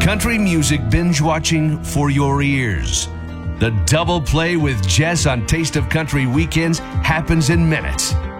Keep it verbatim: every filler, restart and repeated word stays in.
Country music binge watching for your ears. The Double Play with Jess on Taste of Country weekends happens in minutes.